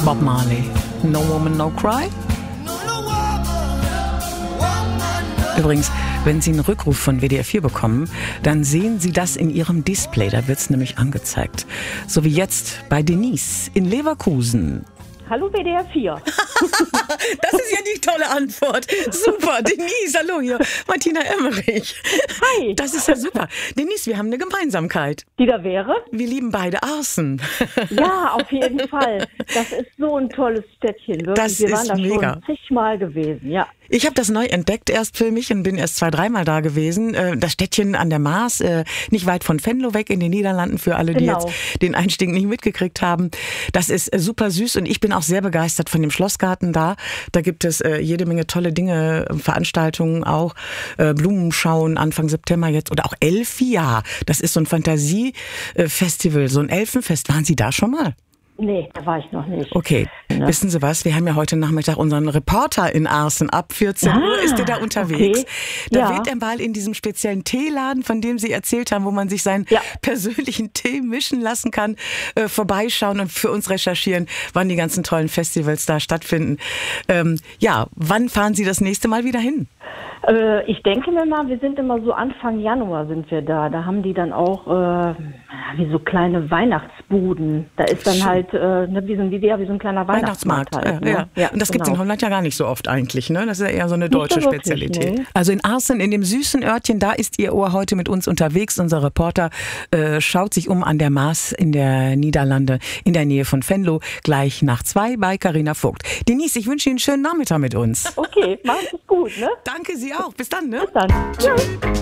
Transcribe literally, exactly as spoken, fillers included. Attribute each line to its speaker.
Speaker 1: Bob Marley. No Woman, No Cry. Übrigens, wenn Sie einen Rückruf von W D R vier bekommen, dann sehen Sie das in Ihrem Display. Da wird es nämlich angezeigt. So wie jetzt bei Denise in Leverkusen.
Speaker 2: Hallo W D R vier.
Speaker 1: Das ist ja die tolle Antwort. Super, Denise, hallo hier, Martina Emmerich.
Speaker 2: Hi.
Speaker 1: Das ist ja super. Denise, wir haben eine Gemeinsamkeit.
Speaker 2: Die da wäre?
Speaker 1: Wir lieben beide Arsen.
Speaker 2: Ja, auf jeden Fall. Das ist so ein tolles Städtchen. Wirklich.
Speaker 1: Das
Speaker 2: Wir
Speaker 1: ist
Speaker 2: waren da
Speaker 1: mega.
Speaker 2: schon zigmal gewesen, ja.
Speaker 1: Ich habe das neu entdeckt erst für mich und bin erst zwei, dreimal da gewesen. Das Städtchen an der Maas, nicht weit von Venlo weg in den Niederlanden, für alle, die
Speaker 2: Genau.
Speaker 1: jetzt den Einstieg nicht mitgekriegt haben. Das ist super süß und ich bin auch sehr begeistert von dem Schlossgarten da. Da gibt es jede Menge tolle Dinge, Veranstaltungen auch, Blumenschauen Anfang September jetzt oder auch Elfia. Das ist so ein Fantasiefestival, so ein Elfenfest. Waren Sie da schon mal?
Speaker 2: Nee, da war ich noch nicht.
Speaker 1: Okay,
Speaker 2: Ja.
Speaker 1: Wissen Sie was? Wir haben ja heute Nachmittag unseren Reporter in Arsen. Ab vierzehn
Speaker 2: Ah,
Speaker 1: Uhr ist der da unterwegs.
Speaker 2: okay.
Speaker 1: Da
Speaker 2: Ja.
Speaker 1: wird er mal in diesem speziellen Teeladen, von dem Sie erzählt haben, wo man sich seinen
Speaker 2: Ja.
Speaker 1: persönlichen Tee mischen lassen kann, äh, vorbeischauen und für uns recherchieren, wann die ganzen tollen Festivals da stattfinden. Ähm, ja, wann fahren Sie das nächste Mal wieder hin?
Speaker 2: Äh, ich denke mir mal, wir sind immer so Anfang Januar sind wir da. Da haben die dann auch äh, wie so kleine Weihnachtsbuden. Da ist dann
Speaker 1: Schön.
Speaker 2: halt äh, ne, wie, so ein, wie, wie so ein kleiner Weihnachtsmarkt.
Speaker 1: Weihnachtsmarkt,
Speaker 2: halt,
Speaker 1: ja,
Speaker 2: ne?
Speaker 1: ja. Und das gibt's in
Speaker 2: genau.
Speaker 1: Holland ja gar nicht so oft eigentlich, ne? Das ist ja eher so eine
Speaker 2: Nicht
Speaker 1: deutsche
Speaker 2: so wirklich,
Speaker 1: Spezialität.
Speaker 2: nee.
Speaker 1: Also in Arsen, in dem süßen Örtchen, da ist Ihr Ohr heute mit uns unterwegs. Unser Reporter äh, schaut sich um an der Maas in der Niederlande, in der Nähe von Venlo, gleich nach zwei bei Carina Vogt. Denise, ich wünsche Ihnen einen schönen Nachmittag mit uns.
Speaker 2: Okay, macht es gut, ne?
Speaker 1: Danke, Sie auch. Bis dann, ne?
Speaker 2: Bis dann. Tschüss.